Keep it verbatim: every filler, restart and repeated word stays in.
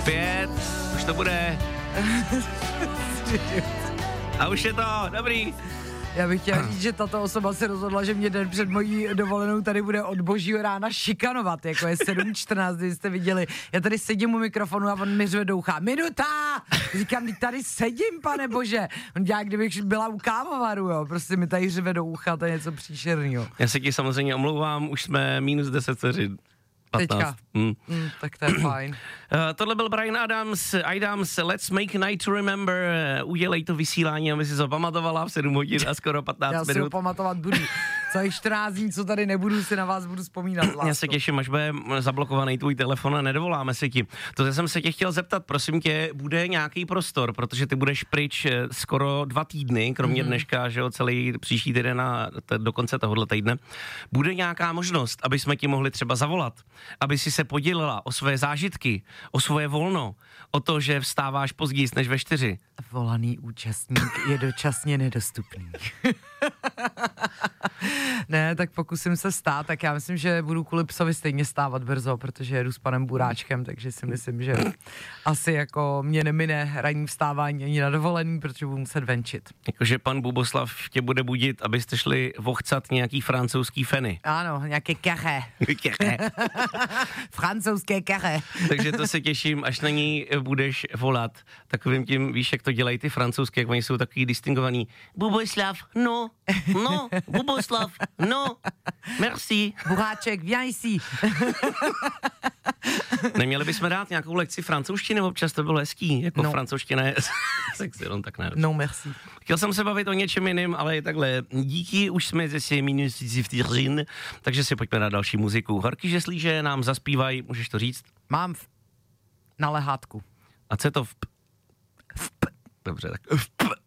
Pět, už to bude. A už je to, dobrý. Já bych chtěla říct, že tato osoba se rozhodla, že mě den před mojí dovolenou tady bude od božího rána šikanovat, jako je sedm čtrnáct, kdy jste viděli. Já tady sedím u mikrofonu a on mi řve do ucha. Minuta! Říkám, tady sedím, pane bože. On dělá, kdybych byla u kávovaru, jo. Prostě mi tady řve do ucha, to je něco příšernýho. Já se ti samozřejmě omlouvám, už jsme minus deset vteřin. Teďka. Mm. Mm, tak to je fajn. Uh, tohle byl Bryan Adams, Adams, Let's Make Night to Remember. Uh, udělej to vysílání, aby si zapamatovala v sedm hodin a skoro patnáct Já minut. Já si ho pamatovat budu. Celých čtrnáct dní, co tady nebudu, si na vás budu vzpomínat. Lásko. Já se těším, až bude zablokovaný tvůj telefon a nedovoláme se ti. To jsem se tě chtěl zeptat, prosím tě, bude nějaký prostor, protože ty budeš pryč skoro dva týdny, kromě mm-hmm. dneška, že jo, celý příští týden a t- do konce tohohle týdne. Bude nějaká možnost, aby jsme ti mohli třeba zavolat, aby si se podělila o své zážitky, o svoje volno, o to, že vstáváš později než ve čtyři. Volaný účastník je dočasně nedostupný. Ne, tak pokusím se stát, tak já myslím, že budu kvůli psovi stejně stávat brzo, protože jedu s panem Buráčkem, takže si myslím, že asi jako mě nemine ranní vstávání ani na dovolený, protože budu muset venčit. Jakože pan Buboslav tě bude budit, abyste šli vochcat nějaký francouzský feny. Ano, nějaké kache. Francouzské kache. Takže to se těším, až na ní budeš volat. Takovým tím, víš, jak to dělají ty francouzské, jak oni jsou takový distingovaný. Buboslav, no, no, Buboslav, no, merci. Buráček, viens ici. Neměli bychom dát nějakou lekci francouzštiny, občas to bylo hezký, jako no. Francouzština je sexy, no tak ne. No merci. Chtěl jsem se bavit o něčem jiným, ale takhle, díky, už jsme zase minus vteřin, takže si pojďme na další muziku. Horky žeslíže nám zaspívají, můžeš to říct? Mám v... na lehátku. A co je to v... v... Dobře, tak v...